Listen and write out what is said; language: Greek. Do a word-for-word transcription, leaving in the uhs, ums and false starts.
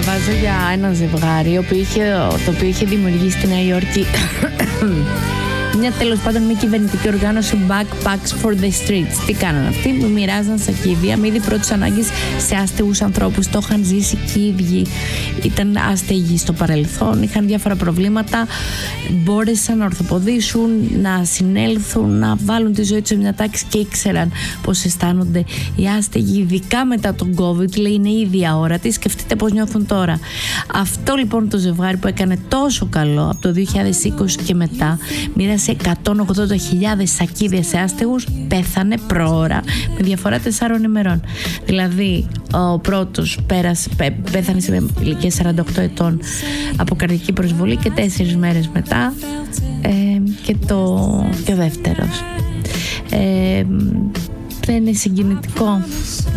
διαβάζω για ένα ζευγάρι το οποίο είχε, το οποίο είχε δημιουργήσει στη Νέα Υόρκη μια τέλος πάντων μη κυβερνητική οργάνωση, Backpacks for the Streets. Τι κάνανε αυτοί? Μοιράζαν σακίδια με είδη πρώτης ανάγκης σε άστεγους ανθρώπους. Το είχαν ζήσει και οι ίδιοι. Ήταν άστεγοι στο παρελθόν, είχαν διάφορα προβλήματα. Μπόρεσαν να ορθοποδήσουν, να συνέλθουν, να βάλουν τη ζωή τους σε μια τάξη και ήξεραν πώς αισθάνονται οι άστεγοι, ειδικά μετά τον COVID. Λέει, είναι ήδη αόρατοι. Σκεφτείτε πώς νιώθουν τώρα. Αυτό λοιπόν το ζευγάρι που έκανε τόσο καλό από το δύο χιλιάδες είκοσι και μετά, μοίρασε εκατόν ογδόντα χιλιάδες σακίδια σε άστεγους, πέθανε προώρα με διαφορά τεσσάρων ημερών. Δηλαδή ο πρώτος πέρασε, πέ, πέθανε σε ηλικία σαράντα οκτώ ετών από καρδική προσβολή και τέσσερις μέρες μετά ε, και, το, και ο δεύτερος. Ε, δεν είναι συγκινητικό?